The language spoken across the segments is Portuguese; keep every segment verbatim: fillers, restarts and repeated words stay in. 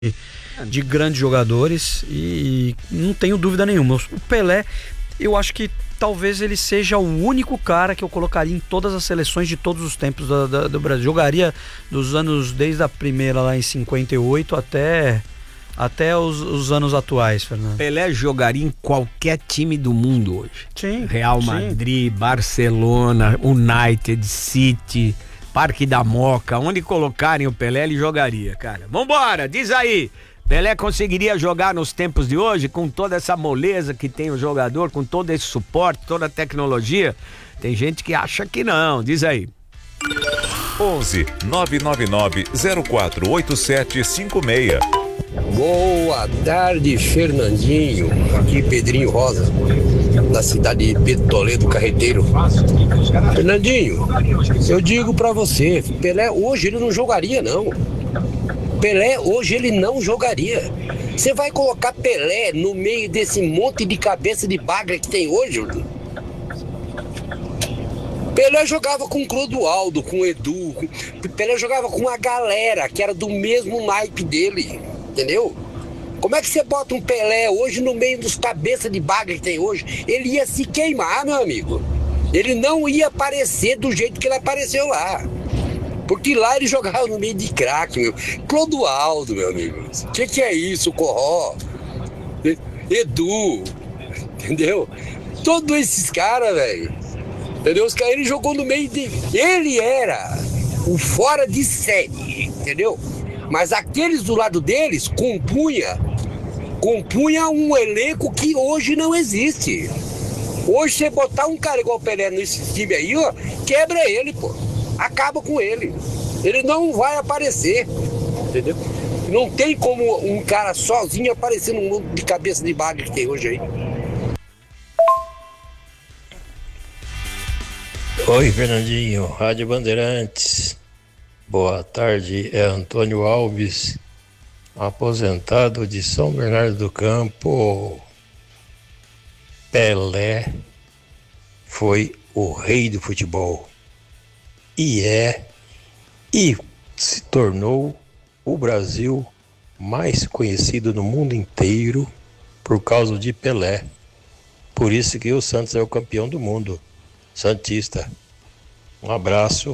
de grandes jogadores e não tenho dúvida nenhuma. O Pelé, eu acho que talvez ele seja o único cara que eu colocaria em todas as seleções de todos os tempos da, da, do Brasil. Jogaria dos anos, desde a primeira lá em cinquenta e oito até, até os, os anos atuais, Fernando. Pelé jogaria em qualquer time do mundo hoje. Sim. Real Madrid, sim. Barcelona, United, City, Parque da Moca, onde colocarem o Pelé, ele jogaria, cara. Vambora, diz aí. Pelé conseguiria jogar nos tempos de hoje com toda essa moleza que tem o jogador, com todo esse suporte, toda a tecnologia? Tem gente que acha que não, diz aí. onze nove nove nove zero quatro oito sete cinco seis. Boa tarde, Fernandinho. Aqui Pedrinho Rosa, da cidade de Pedro Toledo, Carreteiro. Fernandinho, eu digo pra você, Pelé hoje ele não jogaria não. Pelé hoje ele não jogaria. Você vai colocar Pelé no meio desse monte de cabeça de bagra que tem hoje? Pelé jogava com o Clodoaldo, com o Edu. Pelé jogava com a galera que era do mesmo naipe dele. Entendeu? Como é que você bota um Pelé hoje no meio dos cabeças de baga que tem hoje? Ele ia se queimar, meu amigo. Ele não ia aparecer do jeito que ele apareceu lá. Porque lá ele jogava no meio de craque, meu. Clodoaldo, meu amigo. O que, que é isso, Corró? Edu. Entendeu? Todos esses caras, velho. Entendeu? Os caras, ele jogou no meio de... Ele era o fora de série, entendeu? Mas aqueles do lado deles compunha, compunha um elenco que hoje não existe. Hoje você botar um cara igual o Pelé nesse time aí, ó, quebra ele, pô. Acaba com ele. Ele não vai aparecer, entendeu? Não tem como um cara sozinho aparecer no mundo de cabeça de baga que tem hoje aí. Oi, Fernandinho, Rádio Bandeirantes. Boa tarde, é Antônio Alves, aposentado de São Bernardo do Campo. Pelé foi o rei do futebol e é e se tornou o Brasil mais conhecido no mundo inteiro por causa de Pelé. Por isso que o Santos é o campeão do mundo. Santista. Um abraço.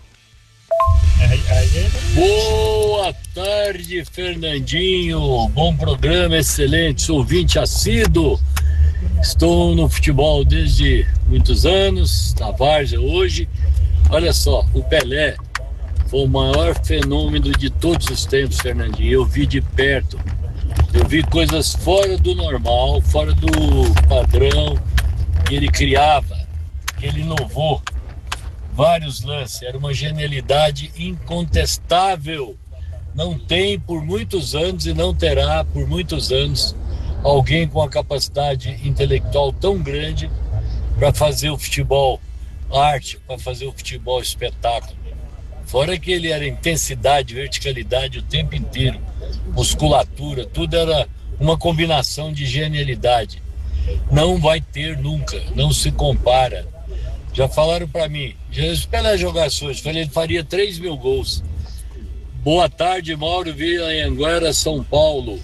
Boa tarde, Fernandinho. Bom programa, excelente. Sou ouvinte assíduo. Estou no futebol desde muitos anos, na várzea hoje. Olha só, o Pelé foi o maior fenômeno de todos os tempos, Fernandinho. Eu vi de perto. Eu vi coisas fora do normal, fora do padrão que ele criava, que ele inovou. Vários lances, era uma genialidade incontestável. Não tem por muitos anos e não terá por muitos anos alguém com a capacidade intelectual tão grande para fazer o futebol arte, para fazer o futebol espetáculo. Fora que ele era intensidade, verticalidade o tempo inteiro, musculatura, tudo era uma combinação de genialidade. Não vai ter nunca, não se compara. Já falaram para mim, se o Pelé jogasse hoje, falei, ele faria três mil gols. Boa tarde, Mauro Vila, em Anguera, São Paulo.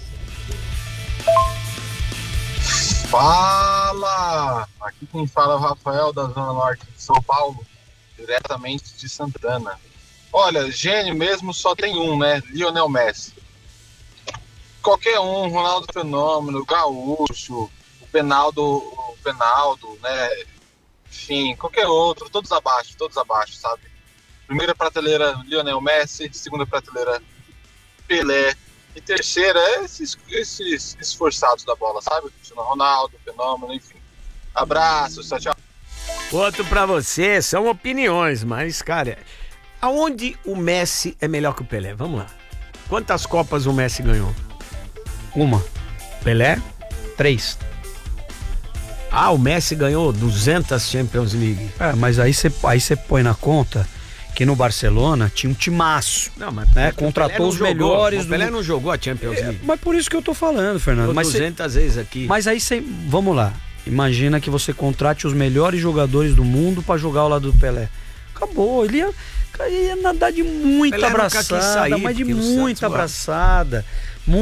Fala! Aqui quem fala é o Rafael, da Zona Norte de São Paulo, diretamente de Santana. Olha, gênio mesmo só tem um, né? Lionel Messi. Qualquer um, Ronaldo Fenômeno, Gaúcho, o Penaldo, o Penaldo, né? Enfim, qualquer outro, todos abaixo, todos abaixo, sabe? Primeira prateleira, Lionel Messi. Segunda prateleira, Pelé. E terceira, esses, esses esforçados da bola, sabe? Cristiano Ronaldo, Fenômeno, enfim. Abraços, tchau, tchau. Outro pra você, são opiniões, mas, cara, aonde o Messi é melhor que o Pelé? Vamos lá. Quantas Copas o Messi ganhou? Uma. Pelé? Três. Ah, o Messi ganhou duzentas Champions League. É, mas aí você aí você põe na conta que no Barcelona tinha um timaço. Não, mas né? Contratou os jogou, melhores. O Pelé do... não jogou a Champions League. É, mas por isso que eu tô falando, Fernando. Mas duzentas cê... vezes aqui. Mas aí você, vamos lá. Imagina que você contrate os melhores jogadores do mundo pra jogar ao lado do Pelé. acabou. Ele ia, ia nadar de muita Pelé nunca quis abraçada, sair, mas de porque o muita Santos, abraçada.